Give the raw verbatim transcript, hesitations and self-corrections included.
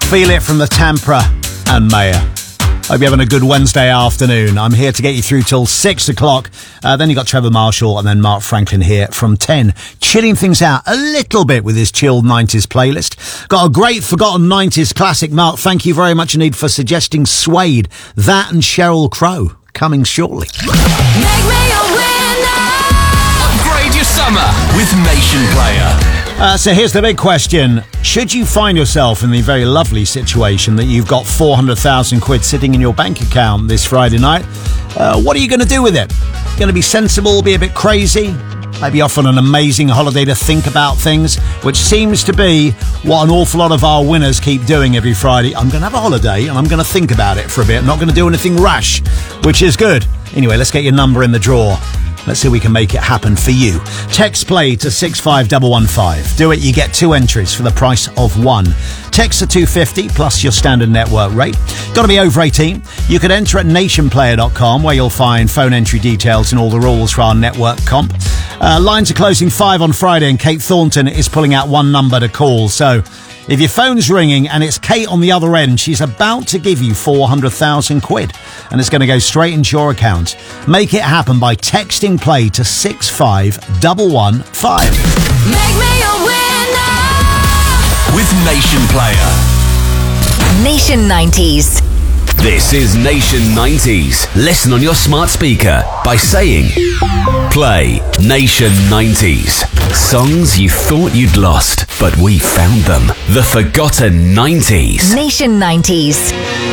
Feel It from the Tampra and Maya. Hope you're having a good Wednesday afternoon. I'm here to get you through till six o'clock. Uh, then you got Trevor Marshall and then Mark Franklin here from ten. Chilling things out a little bit with his chilled nineties playlist. Got a great forgotten nineties classic. Mark, thank you very much indeed for suggesting Suede. That and Sheryl Crow coming shortly. Make me a winner. Upgrade your summer with Nation Player. Uh, so here's the big question. Should you find yourself in the very lovely situation that you've got four hundred thousand quid sitting in your bank account this Friday night, uh, what are you going to do with it? Going to be sensible, be a bit crazy? Maybe off on an amazing holiday to think about things, which seems to be what an awful lot of our winners keep doing every Friday. I'm going to have a holiday and I'm going to think about it for a bit. I'm not going to do anything rash, which is good. Anyway, let's get your number in the drawer. Let's see if we can make it happen for you. Text play to six five one one five. Do it, you get two entries for the price of one. Text to two fifty plus your standard network rate. Got to be over eighteen. You can enter at nation player dot com where you'll find phone entry details and all the rules for our network comp. Uh, lines are closing five on Friday and Kate Thornton is pulling out one number to call. So if your phone's ringing and it's Kate on the other end, she's about to give you four hundred thousand quid and it's going to go straight into your account. Make it happen by texting play to six five one one five. Make me a winner. With Nation Player. Nation nineties. This is Nation nineties. Listen on your smart speaker by saying Play Nation nineties. Songs you thought you'd lost, but we found them. The Forgotten nineties. Nation nineties.